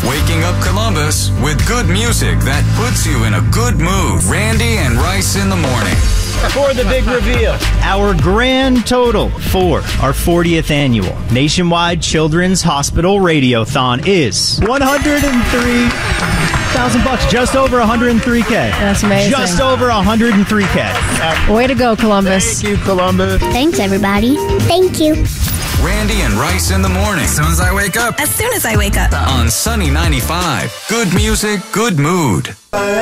Waking up Columbus with good music that puts you in a good mood. Randy and Rice in the morning. For the big reveal, our grand total for our 40th annual Nationwide Children's Hospital Radiothon is $103,000, just over $103K. That's amazing. Just over $103K. Way to go, Columbus. Thank you, Columbus. Thanks, everybody. Thank you. Randy and Rice in the morning. As soon as I wake up. As soon as I wake up. On Sunny 95. Good music, good mood.